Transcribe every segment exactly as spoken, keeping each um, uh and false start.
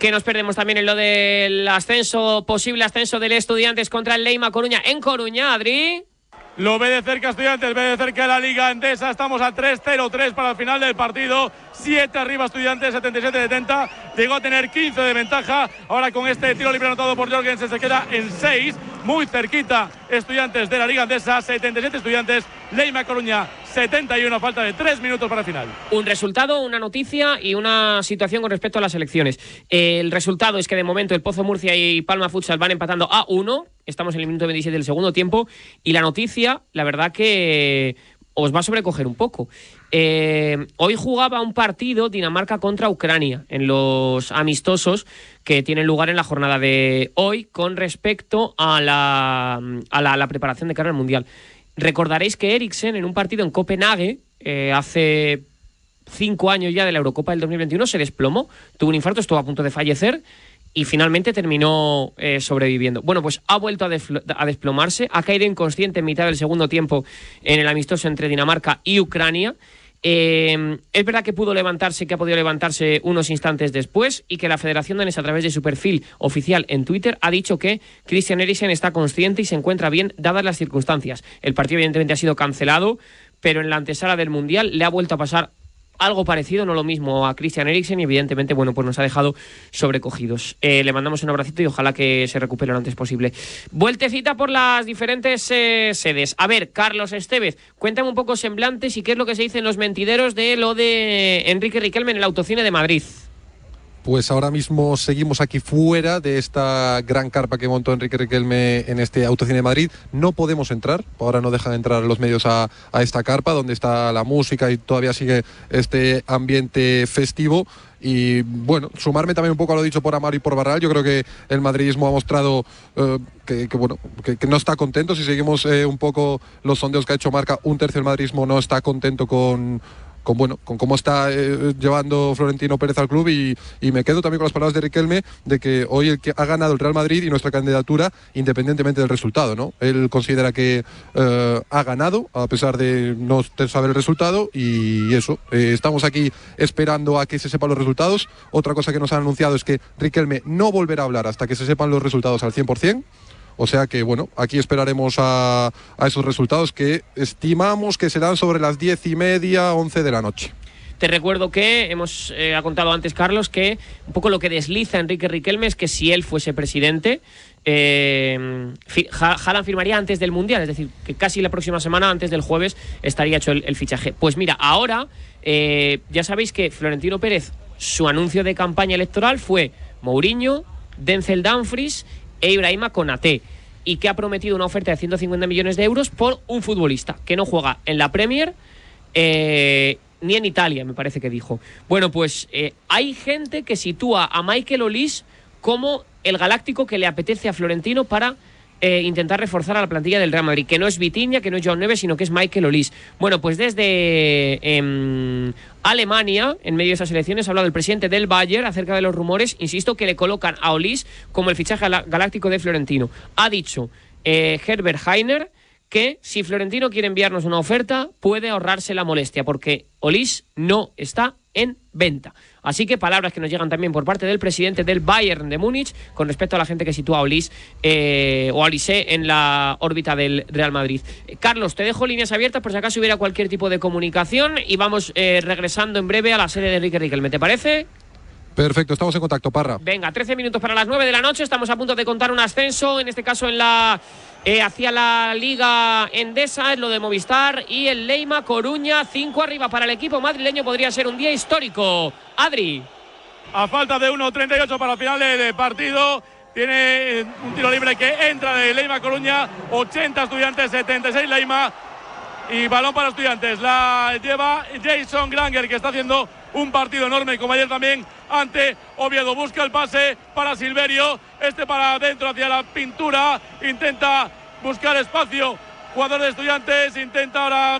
Que nos perdemos también en lo del ascenso, posible ascenso del Estudiantes contra el Leima Coruña en Coruña, Adri. Lo ve de cerca Estudiantes, ve de cerca la Liga Endesa. Estamos a tres cero tres para el final del partido. siete arriba Estudiantes, setenta y siete setenta. Llegó a tener quince de ventaja. Ahora con este tiro libre anotado por Jorgensen se queda en seis. Muy cerquita Estudiantes de la Liga Endesa. setenta y siete Estudiantes, Leima Coruña setenta y uno. Falta de tres minutos para el final. Un resultado, una noticia y una situación con respecto a las elecciones. El resultado es que de momento el Pozo Murcia y Palma Futsal van empatando a uno. Estamos en el minuto veintisiete del segundo tiempo. Y la noticia, la verdad que os va a sobrecoger un poco. Eh, hoy jugaba un partido Dinamarca contra Ucrania en los amistosos que tienen lugar en la jornada de hoy con respecto a la, a la, a la preparación de cara al Mundial. Recordaréis que Eriksen en un partido en Copenhague eh, hace cinco años ya de la Eurocopa del dos mil veintiuno se desplomó, tuvo un infarto, estuvo a punto de fallecer y finalmente terminó eh, sobreviviendo. Bueno, pues ha vuelto a, a desplomarse, ha caído inconsciente en mitad del segundo tiempo en el amistoso entre Dinamarca y Ucrania. Eh, es verdad que pudo levantarse, que ha podido levantarse unos instantes después y que la Federación Danesa, a través de su perfil oficial en Twitter, ha dicho que Christian Eriksen está consciente y se encuentra bien dadas las circunstancias. El partido evidentemente ha sido cancelado, pero en la antesala del Mundial le ha vuelto a pasar algo parecido, no lo mismo, a Christian Eriksen y evidentemente, bueno, pues nos ha dejado sobrecogidos. Eh, le mandamos un abracito y ojalá que se recupere lo antes posible. Vueltecita por las diferentes eh, sedes. A ver, Carlos Estevez, cuéntame un poco semblantes y qué es lo que se dice en los mentideros de lo de Enrique Riquelme en el Autocine de Madrid. Pues ahora mismo seguimos aquí fuera de esta gran carpa que montó Enrique Riquelme en este Autocine de Madrid. No podemos entrar, ahora no dejan entrar los medios a, a esta carpa donde está la música y todavía sigue este ambiente festivo. Y bueno, sumarme también un poco a lo dicho por Amaro y por Barral. Yo creo que el madridismo ha mostrado eh, que, que, bueno, que, que no está contento. Si seguimos eh, un poco los sondeos que ha hecho Marca, un tercio del madridismo no está contento con... con bueno con cómo está eh, llevando Florentino Pérez al club y, y me quedo también con las palabras de Riquelme de que hoy el que ha ganado el Real Madrid y nuestra candidatura independientemente del resultado, ¿no? Él considera que eh, ha ganado a pesar de no saber el resultado y eso, eh, estamos aquí esperando a que se sepan los resultados. Otra cosa que nos han anunciado es que Riquelme no volverá a hablar hasta que se sepan los resultados al cien por ciento. O sea que, bueno, aquí esperaremos a, a esos resultados que estimamos que serán sobre las diez y media, once de la noche. Te recuerdo que hemos eh, ha contado antes, Carlos, que un poco lo que desliza Enrique Riquelme es que si él fuese presidente, eh, Haaland firmaría antes del Mundial, es decir, que casi la próxima semana, antes del jueves, estaría hecho el, el fichaje. Pues mira, ahora eh, ya sabéis que Florentino Pérez, su anuncio de campaña electoral fue Mourinho, Denzel Dumfries e Ibrahima Konaté, y que ha prometido una oferta de ciento cincuenta millones de euros por un futbolista que no juega en la Premier eh, ni en Italia, me parece que dijo. Bueno, pues eh, hay gente que sitúa a Michael Olise como el galáctico que le apetece a Florentino para eh, intentar reforzar a la plantilla del Real Madrid, que no es Vitinha, que no es Joao Neves, sino que es Michael Olise. Bueno, pues desde eh, Alemania, en medio de esas elecciones, ha hablado el presidente del Bayern acerca de los rumores, insisto, que le colocan a Olise como el fichaje galáctico de Florentino. Ha dicho eh, Herbert Hainer que si Florentino quiere enviarnos una oferta, puede ahorrarse la molestia, porque Olise no está en venta. Así que palabras que nos llegan también por parte del presidente del Bayern de Múnich con respecto a la gente que sitúa a Olise eh, o a Olise en la órbita del Real Madrid. Eh, Carlos, te dejo líneas abiertas por si acaso hubiera cualquier tipo de comunicación y vamos eh, regresando en breve a la sede de Enrique Riquelme. ¿Te parece? Perfecto, estamos en contacto, Parra. Venga, trece minutos para las nueve de la noche. Estamos a punto de contar un ascenso, en este caso en la eh, hacia la Liga Endesa, es lo de Movistar y el Leima Coruña. Cinco arriba para el equipo madrileño. Podría ser un día histórico. Adri. A falta de uno treinta y ocho para el final del partido. Tiene un tiro libre que entra de Leima Coruña. ochenta Estudiantes, setenta y seis Leima. Y balón para Estudiantes. La lleva Jason Granger, que está haciendo un partido enorme, como ayer también ante Oviedo. Busca el pase para Silverio. Este para adentro hacia la pintura. Intenta buscar espacio. Jugador de Estudiantes. Intenta ahora,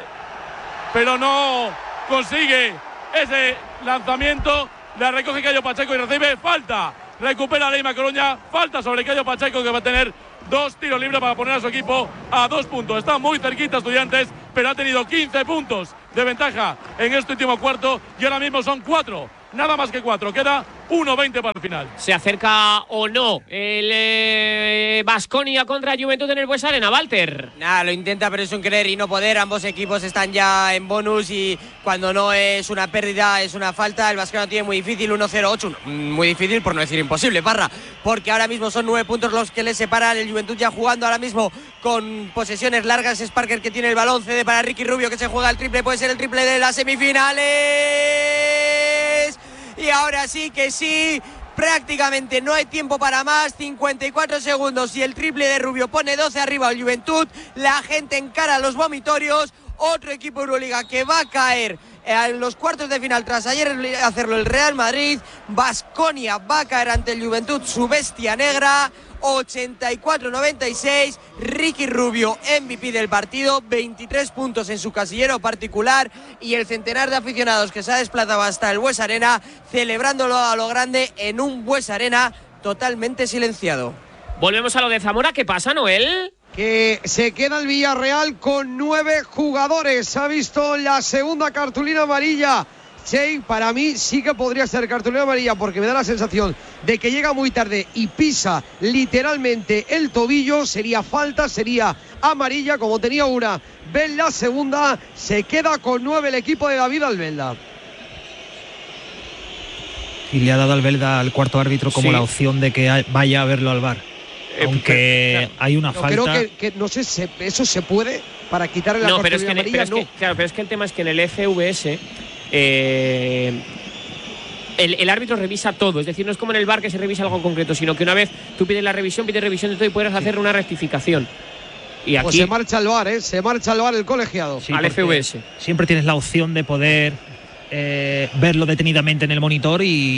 pero no consigue ese lanzamiento. La recoge Cayo Pacheco y recibe falta. Recupera Leima Coruña. Falta sobre Cayo Pacheco, que va a tener dos tiros libres para poner a su equipo a dos puntos. Está muy cerquita Estudiantes, pero ha tenido quince puntos de ventaja en este último cuarto y ahora mismo son cuatro nada más que cuatro. Queda uno veinte para el final. ¿Se acerca o no el Baskonia eh, contra Juventud en el Buesa Arena, Walter? Nada, lo intenta, pero es un querer y no poder. Ambos equipos están ya en bonus y cuando no es una pérdida, es una falta. El Baskonia tiene muy difícil, uno cero ocho. Muy difícil, por no decir imposible, Parra, porque ahora mismo son nueve puntos los que le separan. El Juventud ya jugando ahora mismo con posesiones largas. Es Parker que tiene el balón, cede para Ricky Rubio, que se juega el triple, puede ser el triple de las semifinales. Y ahora sí que sí, prácticamente no hay tiempo para más, cincuenta y cuatro segundos y el triple de Rubio pone doce arriba al Juventud. La gente encara a los vomitorios. Otro equipo Euroliga que va a caer en los cuartos de final tras ayer hacerlo el Real Madrid. Baskonia va a caer ante el Juventud, su bestia negra. ochenta y cuatro noventa y seis, Ricky Rubio, M V P del partido, veintitrés puntos en su casillero particular y el centenar de aficionados que se ha desplazado hasta el Buesa Arena, celebrándolo a lo grande en un Buesa Arena totalmente silenciado. Volvemos a lo de Zamora, ¿qué pasa, Noel? Que se queda el Villarreal con nueve jugadores. Ha visto la segunda cartulina amarilla. Sí, para mí sí que podría ser cartulina amarilla porque me da la sensación de que llega muy tarde y pisa literalmente el tobillo. Sería falta, sería amarilla como tenía una. Ven la segunda, se queda con nueve el equipo de David Albelda. Y le ha dado Albelda al cuarto árbitro como sí. la opción de que vaya a verlo al V A R. Eh, Aunque claro, hay una no, falta. Creo que, que no sé, se, eso se puede para quitarle la no, cartulina pero es que, amarilla. pero es no, que, claro, pero es que el tema es que en el F V S Eh, el, el árbitro revisa todo, es decir, no es como en el V A R que se revisa algo concreto, sino que una vez tú pides la revisión, pides revisión de todo y puedes hacer una rectificación. Y aquí pues se marcha al V A R, ¿eh? se marcha al V A R el colegiado. Sí, al F V S. Siempre tienes la opción de poder eh, verlo detenidamente en el monitor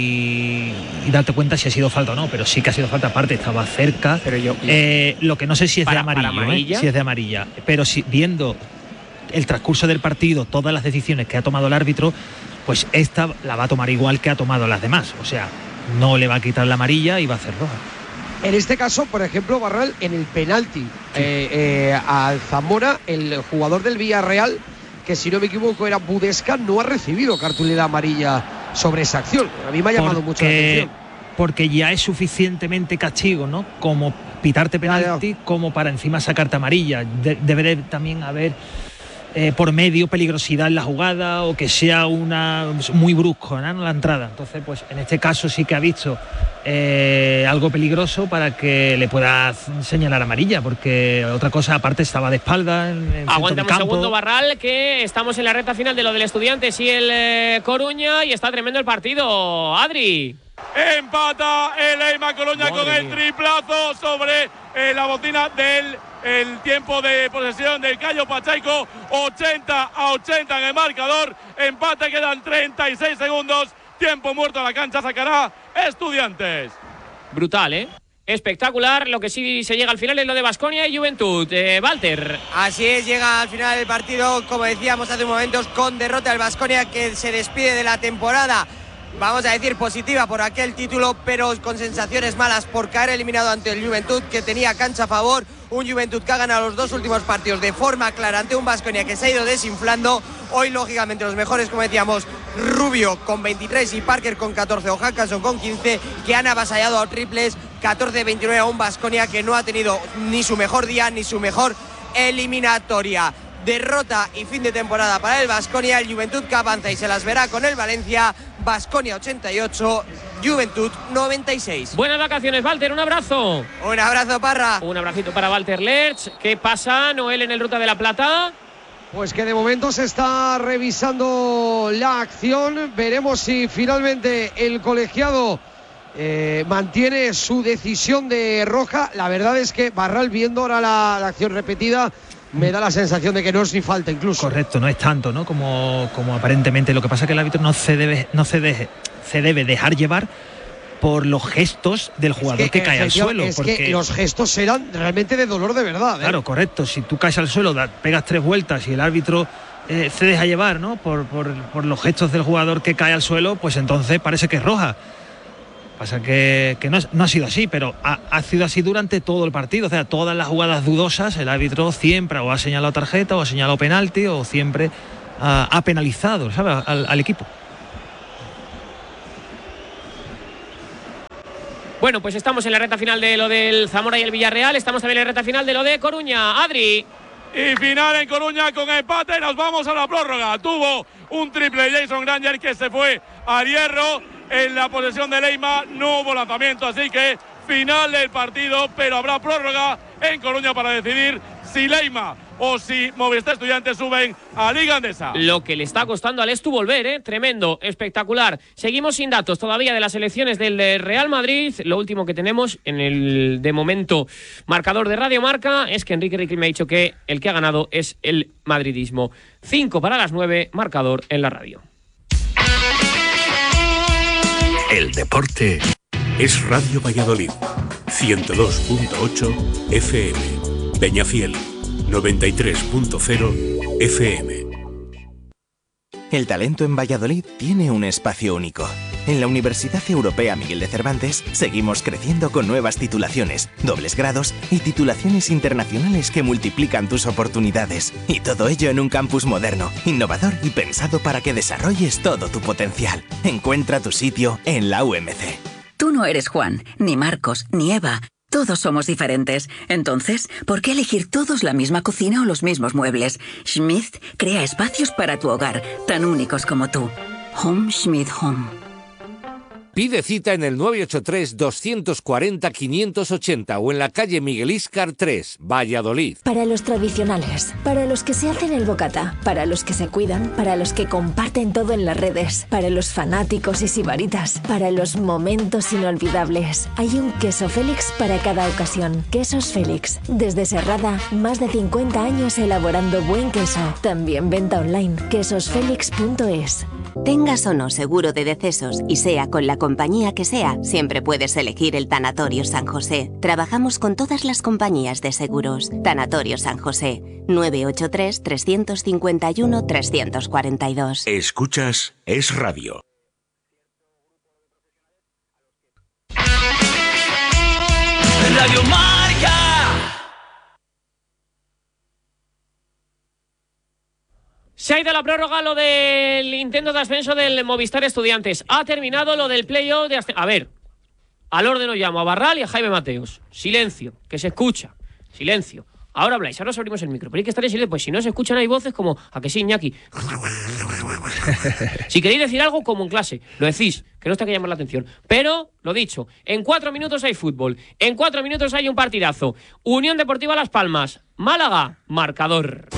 y, y darte cuenta si ha sido falta o no, pero sí que ha sido falta, aparte estaba cerca. Pero yo, eh, lo que no sé si es para, de amarillo, para amarilla, ¿eh? si es de amarilla, pero si viendo el transcurso del partido, todas las decisiones que ha tomado el árbitro, pues esta la va a tomar igual que ha tomado las demás. O sea, no le va a quitar la amarilla y va a hacer roja. En este caso, por ejemplo, Barral, en el penalti sí. eh, eh, al Zamora, el jugador del Villarreal, que si no me equivoco era Budesca, no ha recibido cartulina amarilla sobre esa acción. A mí me ha llamado porque, mucho la atención. Porque ya es suficientemente castigo, ¿no? Como pitarte penalti, ya, ya. como para encima sacarte amarilla. De, debe también haber Eh, por medio peligrosidad en la jugada o que sea una muy brusco, ¿no? la entrada. Entonces, pues en este caso sí que ha visto eh, algo peligroso para que le pueda señalar amarilla, porque otra cosa aparte estaba de espalda en, en Aguantamos un segundo, Barral, que estamos en la recta final de lo del Estudiantes y el eh, Coruña y está tremendo el partido. Adri. Empata el Eima Coruña con el mía. triplazo sobre eh, la bocina del el tiempo de posesión del Cayo Pachaico, ochenta a ochenta en el marcador, empate, quedan treinta y seis segundos, tiempo muerto a la cancha, sacará Estudiantes. Brutal, ¿eh? Espectacular, lo que sí se llega al final es lo de Baskonia y Juventud. Eh, Walter. Así es, llega al final del partido, como decíamos hace un momento, con derrota del Baskonia que se despide de la temporada. Vamos a decir positiva por aquel título, pero con sensaciones malas por caer eliminado ante el Juventud, que tenía cancha a favor. Un Juventud que ha ganado los dos últimos partidos de forma clara ante un Baskonia que se ha ido desinflando. Hoy, lógicamente, los mejores, como decíamos, Rubio con veintitrés y Parker con catorce, o Hackanson con quince, que han avasallado a triples, catorce veintinueve a un Baskonia que no ha tenido ni su mejor día ni su mejor eliminatoria. Derrota y fin de temporada para el Baskonia, el Juventud que avanza y se las verá con el Valencia. Baskonia ochenta y ocho, Juventud noventa y seis. Buenas vacaciones, Walter, un abrazo. Un abrazo, Parra. Un abracito para Walter Lerch. ¿Qué pasa, Noel, en el Ruta de la Plata? Pues que de momento se está revisando la acción. Veremos si finalmente el colegiado eh, mantiene su decisión de roja. La verdad es que Barral, viendo ahora la, la acción repetida, me da la sensación de que no es ni falta incluso. Correcto, no es tanto, ¿no? Como, como aparentemente. Lo que pasa es que el árbitro no se debe, no se deje, se debe dejar llevar por los gestos del jugador es que, que cae al suelo. Es porque que los gestos eran realmente de dolor de verdad, ¿eh? Claro, correcto. Si tú caes al suelo, da, pegas tres vueltas y el árbitro eh, se deja llevar, ¿no? Por, por, por los gestos del jugador que cae al suelo, pues entonces parece que es roja. Pasa que, que no, no ha sido así, pero ha, ha sido así durante todo el partido. O sea, todas las jugadas dudosas, el árbitro siempre o ha señalado tarjeta o ha señalado penalti o siempre ha, ha penalizado, ¿sabes?, al, al equipo. Bueno, pues estamos en la recta final de lo del Zamora y el Villarreal. Estamos también en la recta final de lo de Coruña. Adri. Y final en Coruña con empate. Nos vamos a la prórroga. Tuvo un triple Jason Granger que se fue al hierro. En la posesión de Leima no hubo lanzamiento, así que final del partido, pero habrá prórroga en Coruña para decidir si Leima o si Movistar Estudiantes suben a Liga Andesa. Lo que le está costando al Estu volver, ¿eh? Tremendo, espectacular. Seguimos sin datos todavía de las elecciones del Real Madrid. Lo último que tenemos en el, de momento, marcador de Radio Marca es que Enrique Riquelme ha dicho que el que ha ganado es el madridismo. Cinco para las nueve, marcador en la radio. El deporte es Radio Valladolid, ciento dos punto ocho F M, Peñafiel, noventa y tres punto cero F M. El talento en Valladolid tiene un espacio único. En la Universidad Europea Miguel de Cervantes seguimos creciendo con nuevas titulaciones, dobles grados y titulaciones internacionales que multiplican tus oportunidades. Y todo ello en un campus moderno, innovador y pensado para que desarrolles todo tu potencial. Encuentra tu sitio en la U M C. Tú no eres Juan, ni Marcos, ni Eva. Todos somos diferentes. Entonces, ¿por qué elegir todos la misma cocina o los mismos muebles? Schmidt crea espacios para tu hogar, tan únicos como tú. Home Schmidt Home. Pide cita en el nueve ocho tres, dos cuatro cero, cinco ocho cero o en la calle Miguel Íscar tres, Valladolid. Para los tradicionales, para los que se hacen el bocata, para los que se cuidan, para los que comparten todo en las redes, para los fanáticos y sibaritas, para los momentos inolvidables. Hay un queso Félix para cada ocasión. Quesos Félix. Desde Serrada, más de cincuenta años elaborando buen queso. También venta online. quesos félix punto es. Tengas o no seguro de decesos y sea con la compañía que sea, siempre puedes elegir el Tanatorio San José. Trabajamos con todas las compañías de seguros. Tanatorio San José, nueve ocho tres, tres cinco uno, tres cuatro dos. Escuchas Es Radio. Radio Marca. Se ha ido a la prórroga lo del intento de ascenso del Movistar Estudiantes. Ha terminado lo del playoff de ascenso. A ver, al orden os llamo a Barral y a Jaime Mateos. Silencio, que se escucha. Silencio. Ahora habláis, ahora os abrimos el micro. Pero hay que estar en silencio, pues si no se escuchan hay voces como a que sí, Iñaki. Si queréis decir algo, como en clase, lo decís, que no está que llamar la atención. Pero, lo dicho, en cuatro minutos hay fútbol. En cuatro minutos hay un partidazo. Unión Deportiva Las Palmas, Málaga, marcador.